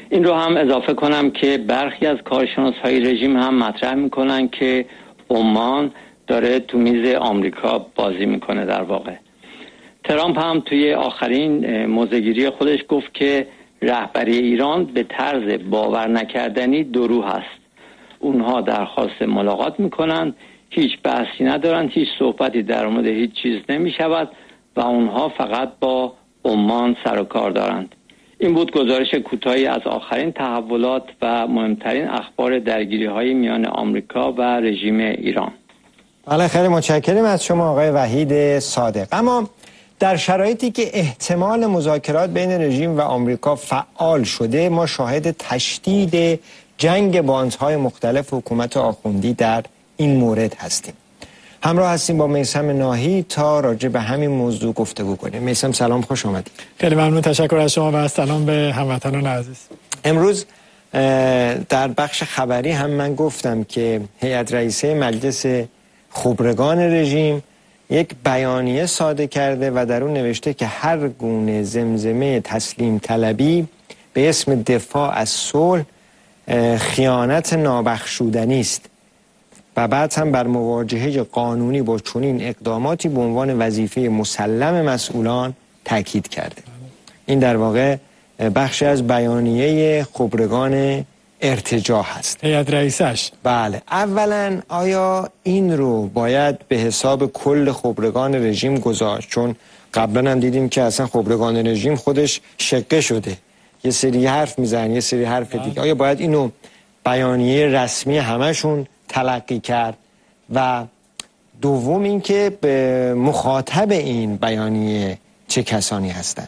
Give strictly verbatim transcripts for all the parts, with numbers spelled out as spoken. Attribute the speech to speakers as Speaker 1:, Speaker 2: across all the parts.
Speaker 1: این رو هم اضافه کنم که برخی از کارشناس‌های رژیم هم مطرح میکنن که عمان داره تو میز آمریکا بازی میکنه. در واقع ترامپ هم توی آخرین موضع‌گیری خودش گفت که رهبری ایران به طرز باور نکردنی دورو هست. اونها درخواست ملاقات میکنن، هیچ بحثی ندارن، هیچ صحبتی در مورد هیچ چیز نمیشود و اونها فقط با عمان سر و کار دارند. این بود گزارش کوتاهی از آخرین تحولات و مهمترین اخبار درگیری‌های میان آمریکا و رژیم ایران.
Speaker 2: بله، خیلی متشکرم از شما آقای وحید صادق. اما در شرایطی که احتمال مذاکرات بین رژیم و آمریکا فعال شده، ما شاهد تشدید جنگ باندهای مختلف حکومت آخوندی در این مورد هستیم. همراه هستیم با میثم ناهی تا راجع به همین موضوع گفتگو کنیم. میثم سلام، خوش آمدید.
Speaker 3: خیلی ممنون، تشکر از شما و سلام به هموطنان عزیز.
Speaker 2: امروز در بخش خبری هم من گفتم که هیئت رئیسه مجلس خبرگان رژیم یک بیانیه صادر کرده و در اون نوشته که هر گونه زمزمه تسلیم طلبی به اسم دفاع از صلح خیانت نابخشودنی است و بعد هم بر مواجهه قانونی با چنین اقداماتی به عنوان وظیفه مسلم مسئولان تاکید کرده. این در واقع بخشی از بیانیه خبرگان ارتجاع هست.
Speaker 3: هیئت رئیسش.
Speaker 2: بله. اولا آیا این رو باید به حساب کل خبرگان رژیم گذاشت؟ چون قبلا هم دیدیم که اصلا خبرگان رژیم خودش شقه شده، یه سری حرف میزنن یه سری حرف دیگه. آیا باید اینو بیانیه رسمی همشون تلقی کرد؟ و دوم اینکه به مخاطب این بیانیه چه کسانی هستند؟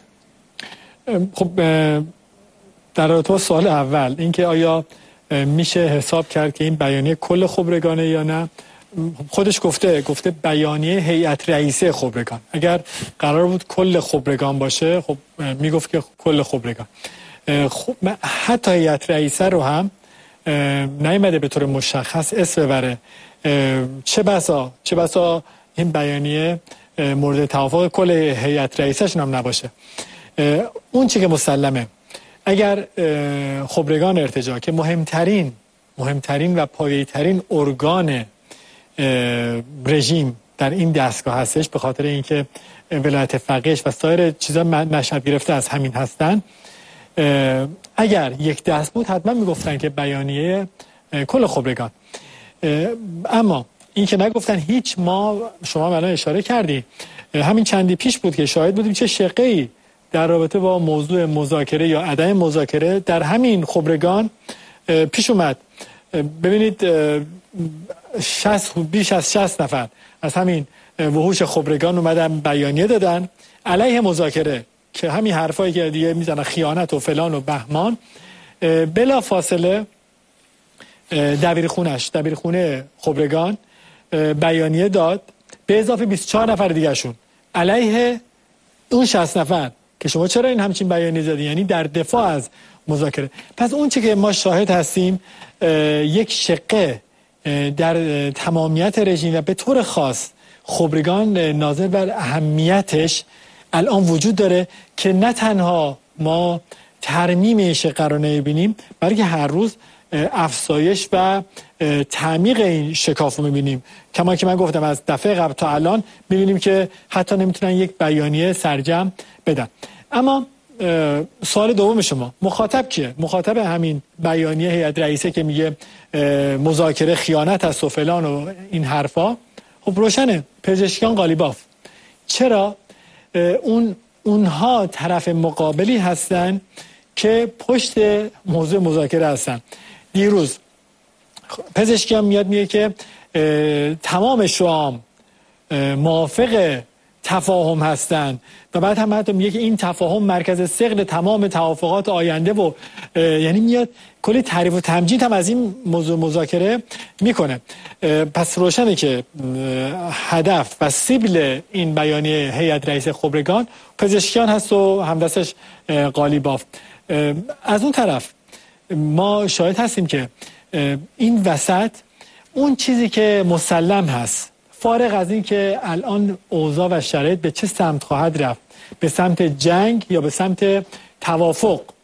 Speaker 3: خب در رابطه با سوال اول، اینکه آیا میشه حساب کرد که این بیانیه کل خبرگانه یا نه، خودش گفته گفته بیانیه هیئت رئیسه خبرگان. اگر قرار بود کل خبرگان باشه خب میگفت که کل خبرگان. خب حتی هیئت رئیسه رو هم نیامده به طور مشخص اسم ببره. چه بسا چه بسا این بیانیه مورد توافق کل هیئت رئیسه‌شون هم نباشه. اون چیزی که مسلمه، اگر خبرگان ارتجاع که مهمترین مهمترین و پایه‌ترین ارگان رژیم در این دستگاه هستش، به خاطر اینکه ولایت فقیهش و سایر چیزا نشأت گرفته از همین هستن، اگر یک دست بود حتما میگفتن که بیانیه کل خبرگان. اما این که نگفتن هیچ، ما شما الان اشاره کردی همین چندی پیش بود که شاهد بودیم چه شقه‌ای در رابطه با موضوع مذاکره یا عدم مذاکره در همین خبرگان پیش اومد. ببینید شصت بیش از شصت نفر از همین وحوش خبرگان اومدن بیانیه دادن علیه مذاکره که همین حرفایی که دیگه میزنن خیانت و فلان و بهمان. بلا فاصله دبیرخونش دبیرخونه خبرگان بیانیه داد به اضافه بیست و چهار نفر دیگه شون علیه اون شصت نفر که شما چرا این همچین بیانیه زدی، یعنی در دفاع از مذاکره. پس اون چی که ما شاهد هستیم یک شقه در تمامیت رژیم و به طور خاص خبرگان ناظر بر اهمیتش الان وجود داره که نه تنها ما ترمیم این شقه رو نمیبینیم، بلکه هر روز افزایش و تعمیق این شکاف رو میبینیم. کما که من گفتم از دفعه قبل تا الان میبینیم که حتی نمیتونن یک بیانیه سرجم بدن. اما سوال دوم شما، مخاطب کیه؟ مخاطب همین بیانیه هیئت رئیسه که میگه مذاکره خیانت است و فلان و این حرفا، خب روشنه، پزشکیان قالیباف. چرا؟ اون اونها طرف مقابلی هستن که پشت موضوع مذاکره هستن. دیروز پزشکیان میاد میگه که تمام شام موافق تفاهم هستن و بعد هم حتی میگه که این تفاهم مرکز ثقل تمام توافقات آینده و یعنی میاد کلی تعریف و تمجید هم از این موضوع مذاکره میکنه. پس روشنه که هدف و سیبل این بیانیه هیئت رئیسه خبرگان پزشکیان هست و همدستش قالیباف. از اون طرف ما شاهد هستیم که این وسط اون چیزی که مسلم هست، فارغ از این که الان اوضاع و شرایط به چه سمت خواهد رفت، به سمت جنگ یا به سمت توافق